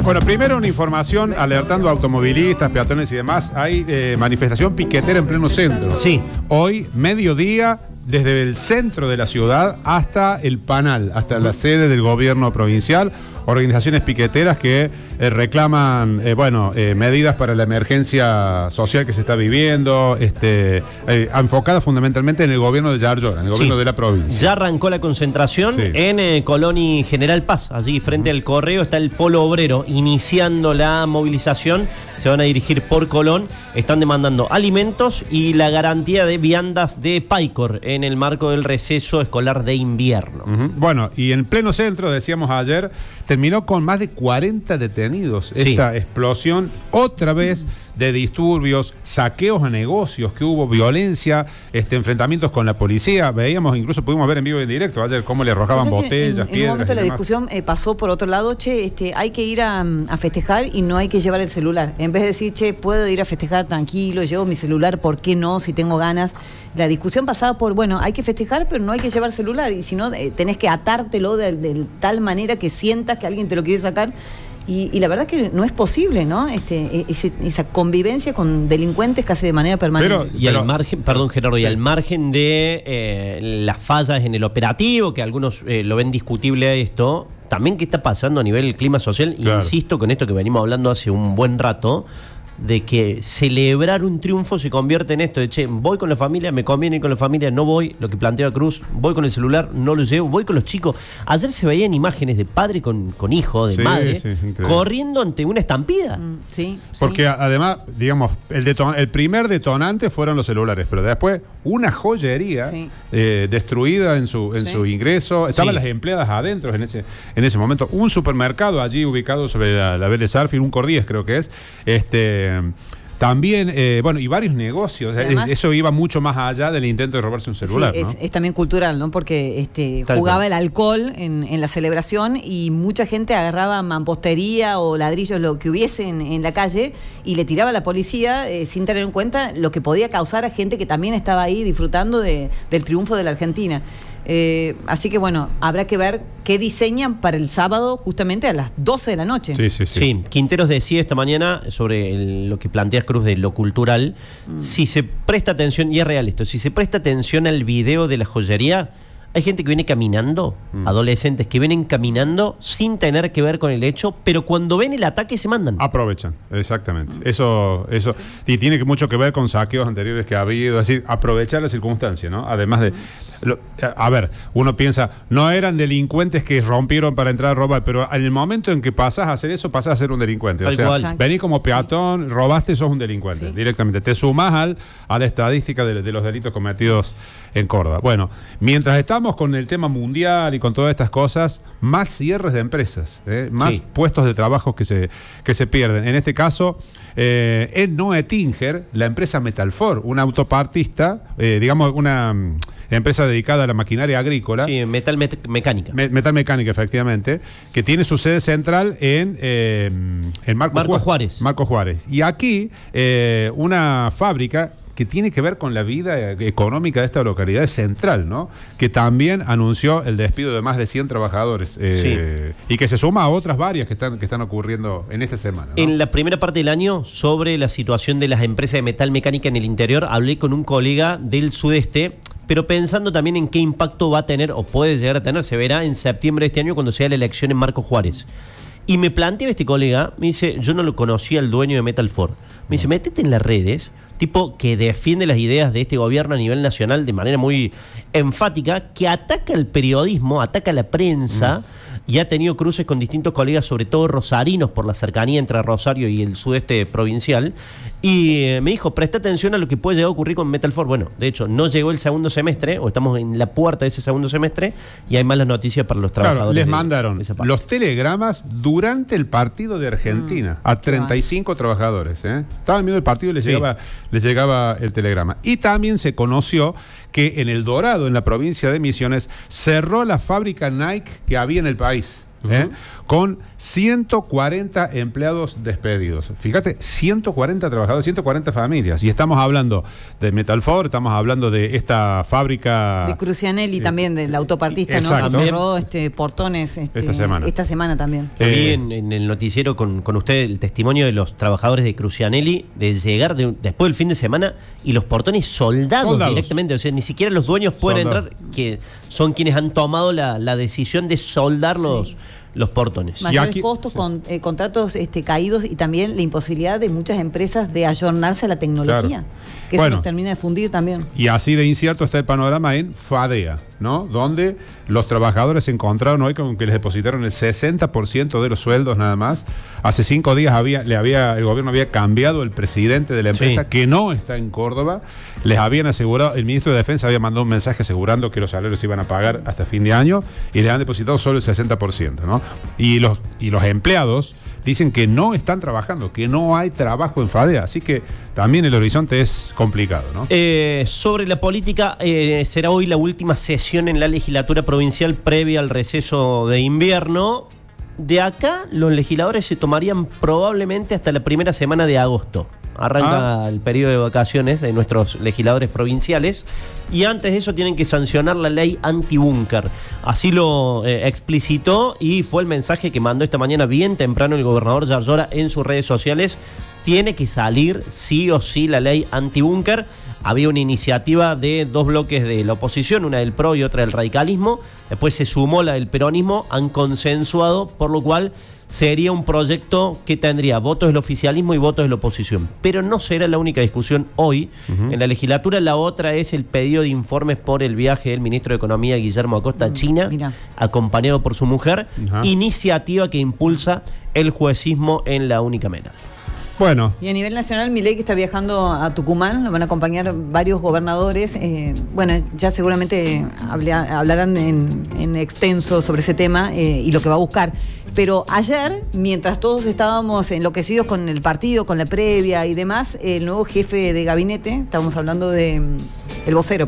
Bueno, primero una información alertando a automovilistas, peatones y demás. Hay manifestación piquetera en pleno centro. Sí. Hoy, mediodía, desde el centro de la ciudad hasta el Panal, hasta la sede del gobierno provincial. Organizaciones piqueteras que reclaman medidas para la emergencia social que se está viviendo, enfocada fundamentalmente en el gobierno de Yarlora, en el gobierno de la provincia. Ya arrancó la concentración en Colón y General Paz. Allí frente al Correo está el Polo Obrero iniciando la movilización. Se van a dirigir por Colón. Están demandando alimentos y la garantía de viandas de Paicor en el marco del receso escolar de invierno. Bueno, y en pleno centro, decíamos ayer, terminó con más de 40 detenidos esta explosión, otra vez de disturbios, saqueos a negocios que hubo, violencia, enfrentamientos con la policía. Veíamos, incluso pudimos ver en vivo y en directo ayer cómo le arrojaban botellas, piedras. En un momento la discusión pasó por otro lado, hay que ir a festejar y no hay que llevar el celular. En vez de decir, puedo ir a festejar tranquilo, llevo mi celular, ¿por qué no? Si tengo ganas. La discusión pasaba por, hay que festejar, pero no hay que llevar celular. Y si no, tenés que atártelo de tal manera que sientas que alguien te lo quiere sacar. Y la verdad que no es posible, ¿no? Esa convivencia con delincuentes casi de manera permanente. Al margen, perdón Gerardo, y al margen de las fallas en el operativo, que algunos lo ven discutible a esto, también qué está pasando a nivel del clima social, insisto con esto que venimos hablando hace un buen rato, de que celebrar un triunfo se convierte en esto de voy con la familia, me conviene ir con la familia, no voy, lo que plantea Cruz, voy con el celular, no lo llevo, voy con los chicos. Ayer se veían imágenes de padre con hijo, de madre, corriendo ante una estampida. Porque además, digamos, el primer detonante fueron los celulares, pero después una joyería destruida en su ingreso. Estaban las empleadas adentro en ese momento. Un supermercado allí ubicado sobre la Vélez Arfield, un Cordíez creo que es, también, y varios negocios. Además, eso iba mucho más allá del intento de robarse un celular. ¿no? Es también cultural, ¿no? Porque jugaba el alcohol en la celebración y mucha gente agarraba mampostería o ladrillos, lo que hubiese en la calle, y le tiraba a la policía sin tener en cuenta lo que podía causar a gente que también estaba ahí disfrutando del triunfo de la Argentina. Así que habrá que ver qué diseñan para el sábado justamente a las 12 de la noche. Sí, Quinteros decía esta mañana sobre lo que planteas, Cruz, de lo cultural. Si se presta atención, y es real esto, si se presta atención al video de la joyería, hay gente que viene caminando, adolescentes que vienen caminando sin tener que ver con el hecho, pero cuando ven el ataque se mandan. Aprovechan, exactamente. Eso y tiene mucho que ver con saqueos anteriores que ha habido, es decir, aprovechar la circunstancia, ¿no? Además de... uno piensa, no eran delincuentes que rompieron para entrar a robar, pero en el momento en que pasas a hacer eso, pasas a ser un delincuente. Venís como peatón, robaste, sos un delincuente, directamente. Te sumás a la estadística de los delitos cometidos en Córdoba. Bueno, mientras estamos con el tema mundial y con todas estas cosas, más cierres de empresas, más puestos de trabajo que se pierden. En este caso, en Noetinger, la empresa Metalfor, una autopartista, una empresa dedicada a la maquinaria agrícola. Sí, metalmecánica. Metalmecánica, efectivamente, que tiene su sede central en Marcos Juárez. Marcos Juárez. Y aquí, una fábrica que tiene que ver con la vida económica de esta localidad central, ¿no? Que también anunció el despido de más de 100 trabajadores y que se suma a otras varias que están ocurriendo en esta semana, ¿no? En la primera parte del año, sobre la situación de las empresas de metalmecánica en el interior, hablé con un colega del sudeste, pero pensando también en qué impacto va a tener o puede llegar a tener, se verá en septiembre de este año cuando sea la elección en Marcos Juárez. Y me planteaba este colega, me dice, yo no lo conocía al dueño de Metalfor. Me dice, métete en las redes, tipo que defiende las ideas de este gobierno a nivel nacional de manera muy enfática, que ataca el periodismo, ataca la prensa, y ha tenido cruces con distintos colegas, sobre todo rosarinos, por la cercanía entre Rosario y el sudeste provincial, y me dijo, presta atención a lo que puede llegar a ocurrir con Metalfor. Bueno, de hecho, no llegó el segundo semestre, o estamos en la puerta de ese segundo semestre, y hay malas noticias para los trabajadores. Les mandaron los telegramas durante el partido de Argentina a 35 trabajadores. Estaban viendo el partido y les llegaba el telegrama. Y también se conoció que en El Dorado, en la provincia de Misiones, cerró la fábrica Nike que había en el país. con 140 empleados despedidos. Fíjate, 140 trabajadores, 140 familias. Y estamos hablando de Metalfor, estamos hablando de esta fábrica... De Crucianelli también, del autopartista, exacto. ¿no? Que cerró portones esta semana también. Vi en el noticiero con usted el testimonio de los trabajadores de Crucianelli de llegar después del fin de semana y los portones soldados directamente. O sea, ni siquiera los dueños pueden entrar, que son quienes han tomado la decisión de soldar los portones. Mayores costos, contratos caídos y también la imposibilidad de muchas empresas de ayornarse a la tecnología. Claro. Que eso nos termina de fundir también. Y así de incierto está el panorama en Fadea, ¿no? Donde los trabajadores se encontraron hoy con que les depositaron el 60% de los sueldos nada más. Hace 5 días el gobierno había cambiado el presidente de la empresa, que no está en Córdoba. Les habían asegurado, el ministro de Defensa había mandado un mensaje asegurando que los salarios se iban a pagar hasta fin de año y les han depositado solo el 60%, ¿no? Y los empleados dicen que no están trabajando, que no hay trabajo en Fadea, así que también el horizonte es complicado, ¿no? Sobre la política, será hoy la última sesión en la legislatura provincial previa al receso de invierno. De acá, los legisladores se tomarían probablemente hasta la primera semana de agosto. Arranca el periodo de vacaciones de nuestros legisladores provinciales y antes de eso tienen que sancionar la ley antibúnker. Así lo explicitó y fue el mensaje que mandó esta mañana bien temprano el gobernador Yarlora en sus redes sociales. Tiene que salir sí o sí la ley antibúnker. Había una iniciativa de 2 bloques de la oposición, una del PRO y otra del radicalismo. Después se sumó la del peronismo, han consensuado, por lo cual sería un proyecto que tendría votos del oficialismo y votos de la oposición. Pero no será la única discusión hoy en la legislatura. La otra es el pedido de informes por el viaje del ministro de Economía, Guillermo Acosta, a China, acompañado por su mujer. Iniciativa que impulsa el juecismo en la unicameral. Bueno. Y a nivel nacional, Milei, que está viajando a Tucumán, lo van a acompañar varios gobernadores. Bueno, ya seguramente hablarán en extenso sobre ese tema y lo que va a buscar. Pero ayer, mientras todos estábamos enloquecidos con el partido, con la previa y demás, el nuevo jefe de gabinete, estábamos hablando de el vocero,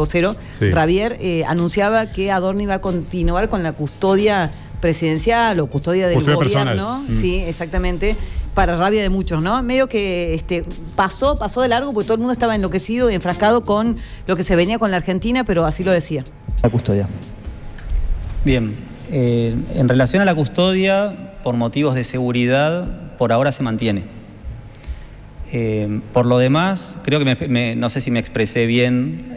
Javier, anunciaba que Adorni va a continuar con la custodia presidencial o custodia del gobierno. Personal. Sí, exactamente. Para rabia de muchos, ¿no? Medio que pasó de largo porque todo el mundo estaba enloquecido y enfrascado con lo que se venía con la Argentina, pero así lo decía. La custodia. Bien, en relación a la custodia, por motivos de seguridad, por ahora se mantiene. Por lo demás, creo que no sé si me expresé bien,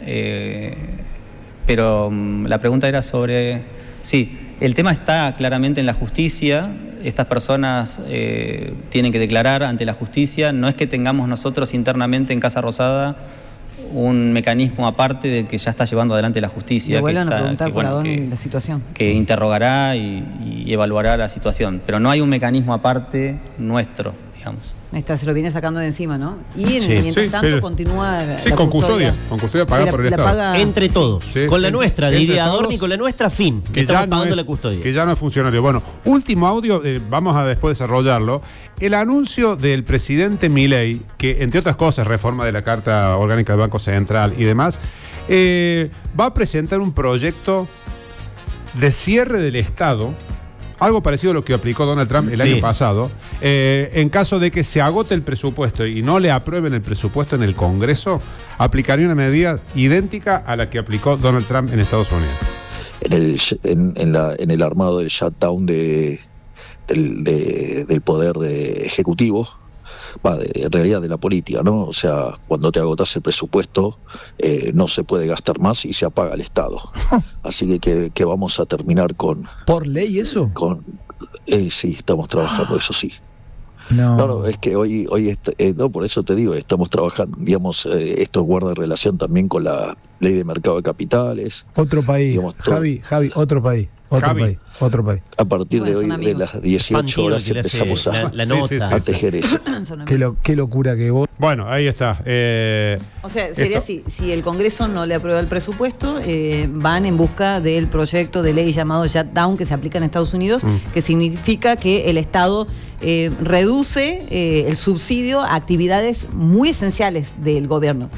pero la pregunta era sobre... Sí, el tema está claramente en la justicia. Estas personas tienen que declarar ante la justicia. No es que tengamos nosotros internamente en Casa Rosada un mecanismo aparte del que ya está llevando adelante la justicia. Le vuelvan a preguntar por Adorni la situación. Que interrogará y evaluará la situación. Pero no hay un mecanismo aparte nuestro, digamos. Se lo viene sacando de encima, ¿no? Y mientras tanto continúa la con custodia pagada por el Estado. Entre todos. Con la nuestra, diría Adorni, con la nuestra que estamos pagando la custodia. Que ya no es funcionario. Bueno, último audio, vamos a después desarrollarlo. El anuncio del presidente Milei, que entre otras cosas, reforma de la Carta Orgánica del Banco Central y demás, va a presentar un proyecto de cierre del Estado. Algo parecido a lo que aplicó Donald Trump el año pasado. En caso de que se agote el presupuesto y no le aprueben el presupuesto en el Congreso, aplicaría una medida idéntica a la que aplicó Donald Trump en Estados Unidos. En el armado del shutdown del poder ejecutivo, en realidad de la política, ¿no? O sea, cuando te agotas el presupuesto, no se puede gastar más y se apaga el Estado. Así que vamos a terminar con... ¿Por ley eso? Sí, estamos trabajando, eso sí. No, es que hoy no, por eso te digo, estamos trabajando, digamos, esto guarda relación también con la ley de mercado de capitales. Otro país, digamos, Javi, otro país. Otro país. A partir de hoy, de las 18 horas, empezamos a tejer eso. Qué locura que vos. Bueno, ahí está. O sea, sería así: si el Congreso no le aprueba el presupuesto, van en busca del proyecto de ley llamado shutdown que se aplica en Estados Unidos, que significa que el Estado reduce el subsidio a actividades muy esenciales del gobierno.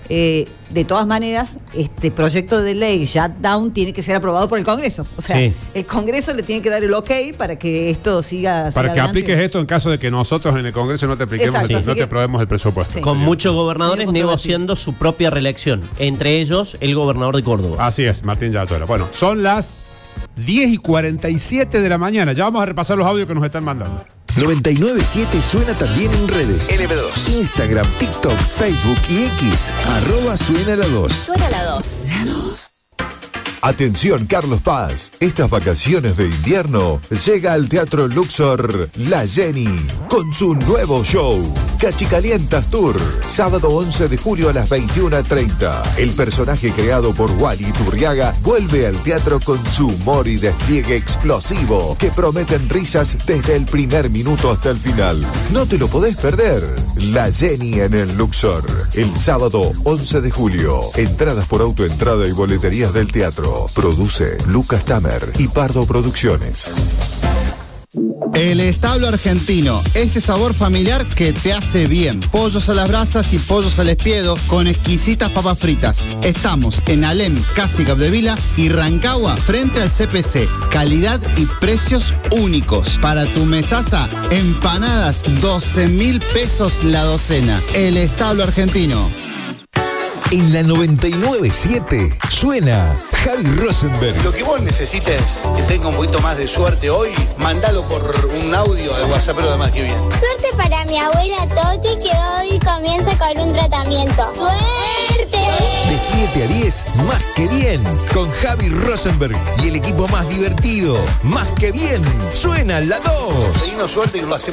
De todas maneras, este proyecto de ley shutdown tiene que ser aprobado por el Congreso. O sea, Sí. el Congreso le tiene que dar el ok para que esto siga Para que adelante. apliques esto en caso de que nosotros en el Congreso no te apliquemos, Exacto, así no te que- aprobemos el presupuesto. Sí. Con muchos gobernadores Medio controvertido. negociando su propia reelección. Entre ellos, el gobernador de Córdoba. Así es, Martín Yatola. Bueno, son las 10:47 de la mañana. Ya vamos a repasar los audios que nos están mandando. 997 suena también en redes. LB2. Instagram, TikTok, Facebook y X. @suena la 2. Suena la 2. Atención Carlos Paz, estas vacaciones de invierno llega al Teatro Luxor La Jenny con su nuevo show, Cachicalientas Tour, sábado 11 de julio a las 21:30. El personaje creado por Wally Turriaga vuelve al teatro con su humor y despliegue explosivo que prometen risas desde el primer minuto hasta el final. No te lo podés perder. La Jenny en el Luxor, el sábado 11 de julio. Entradas por autoentrada y boleterías del teatro. Produce Lucas Tamer y Pardo Producciones. El establo argentino, ese sabor familiar que te hace bien. Pollos a las brasas y pollos al espiedo con exquisitas papas fritas. Estamos en Alem, casi Capdevila y Rancagua, frente al CPC. Calidad y precios únicos. Para tu mesaza, empanadas, 12.000 pesos la docena. El establo argentino. En la 997 suena Javi Rosenberg. Lo que vos necesites, que tenga un poquito más de suerte hoy, mandalo por un audio de WhatsApp, pero además que bien. Suerte para mi abuela Toti, que hoy comienza con un tratamiento. ¡Suerte! De 7 a 10, Más que Bien, con Javi Rosenberg y el equipo más divertido. Más que Bien, suena la 2. Pedimos suerte que lo hacemos.